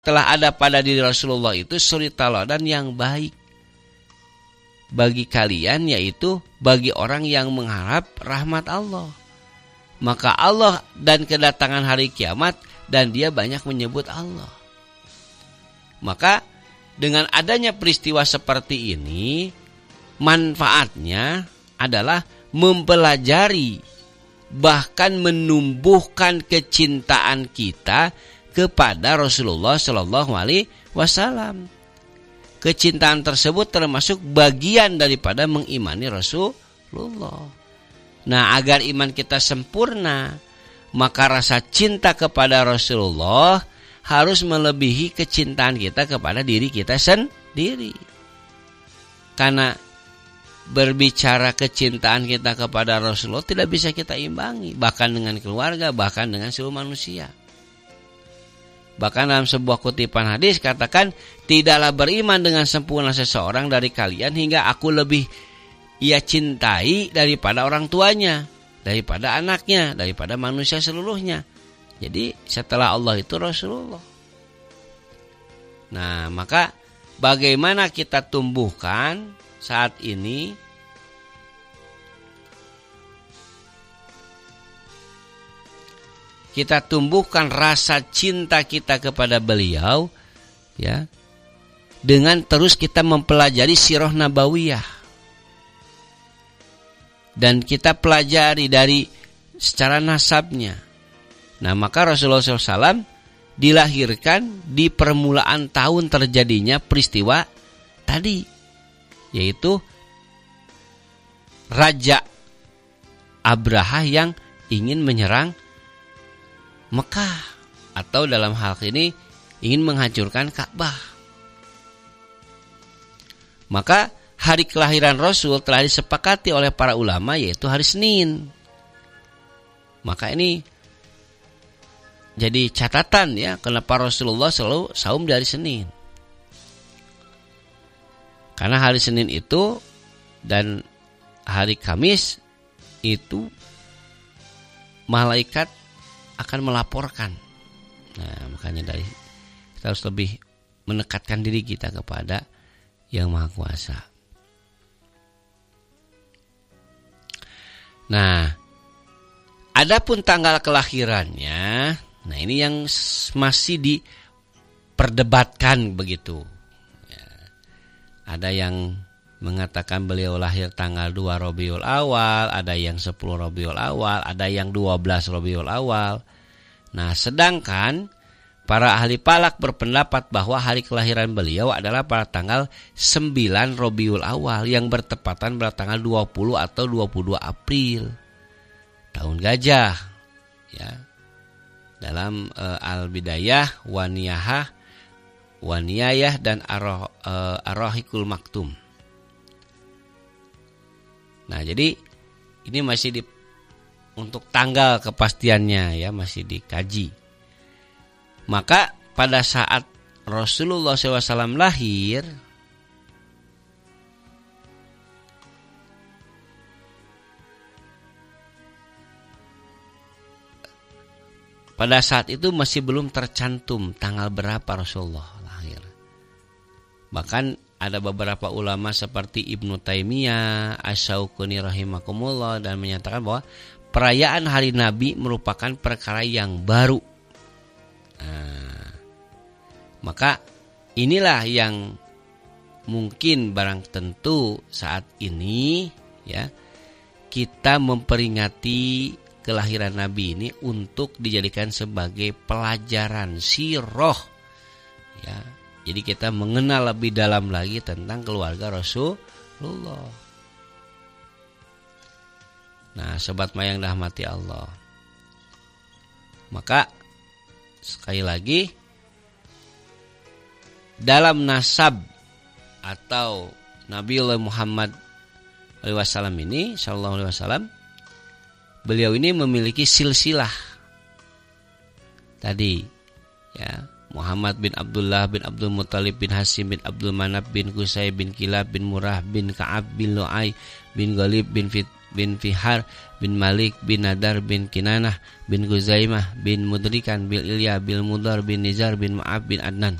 telah ada pada diri Rasulullah itu suri teladan yang baik bagi kalian, yaitu bagi orang yang mengharap rahmat Allah. Maka Allah dan kedatangan hari kiamat, dan dia banyak menyebut Allah. Maka dengan adanya peristiwa seperti ini, manfaatnya adalah mempelajari, bahkan menumbuhkan kecintaan kita kepada Rasulullah Shallallahu Alaihi Wasallam. Kecintaan tersebut termasuk bagian daripada mengimani Rasulullah. Nah, agar iman kita sempurna, maka rasa cinta kepada Rasulullah harus melebihi kecintaan kita kepada diri kita sendiri. Karena berbicara kecintaan kita kepada Rasulullah tidak bisa kita imbangi, bahkan dengan keluarga, bahkan dengan seluruh manusia. Bahkan dalam sebuah kutipan hadis katakan, tidaklah beriman dengan sempurna seseorang dari kalian hingga aku lebih ia cintai daripada orang tuanya, daripada anaknya, daripada manusia seluruhnya. Jadi setelah Allah itu Rasulullah. Nah, maka bagaimana kita tumbuhkan saat ini kita tumbuhkan rasa cinta kita kepada beliau, ya, dengan terus kita mempelajari sirah nabawiyah. Dan kita pelajari dari secara nasabnya. Nah, maka Rasulullah SAW dilahirkan di permulaan tahun terjadinya peristiwa tadi, yaitu Raja Abraha yang ingin menyerang Mekah, atau dalam hal ini ingin menghancurkan Ka'bah. Maka hari kelahiran Rasul telah disepakati oleh para ulama, yaitu hari Senin. Maka ini jadi catatan, ya, kenapa Rasulullah selalu saum di hari Senin. Karena hari Senin itu dan hari Kamis itu malaikat akan melaporkan. Nah, makanya kita harus lebih mendekatkan diri kita kepada Yang Maha Kuasa. Nah, adapun tanggal kelahirannya, nah ini yang masih diperdebatkan begitu. Ya, ada yang mengatakan beliau lahir tanggal 2 Rabiul Awal, ada yang 10 Rabiul Awal, ada yang 12 Rabiul Awal. Nah, sedangkan para ahli falak berpendapat bahwa hari kelahiran beliau adalah pada tanggal 9 Rabiul Awal yang bertepatan pada tanggal 20 atau 22 April tahun gajah, ya. Dalam Al-Bidayah, Waniyayah dan Ar-Rahikul Maktum. Nah, jadi ini masih untuk tanggal kepastiannya, ya, masih dikaji. Maka pada saat Rasulullah SAW lahir, pada saat itu masih belum tercantum tanggal berapa Rasulullah lahir. Bahkan ada beberapa ulama seperti Ibnu Taimiyah, Asy-Syaukuni rahimakumullah, dan menyatakan bahwa perayaan hari Nabi merupakan perkara yang baru. Nah, maka inilah yang mungkin barang tentu saat ini, ya, kita memperingati kelahiran Nabi ini untuk dijadikan sebagai pelajaran sirah, ya. Jadi kita mengenal lebih dalam lagi tentang keluarga Rasulullah. Nah, sobat mayang rahmati Allah, maka sekali lagi dalam nasab atau Nabiullah Muhammad SAW ini, Sallallahu Alaihi Wasallam, beliau ini memiliki silsilah tadi, ya, Muhammad bin Abdullah bin Abdul Muttalib bin Hasim bin Abdul Manaf bin Qusay bin Kilab bin Murrah bin Ka'ab bin Lu'ay bin Ghalib bin bin Fihar bin Malik bin Nadar bin Kinanah bin Guzaimah bin Mudrikan bin Ilya bin Mudar bin Nizar bin Ma'ab bin Adnan.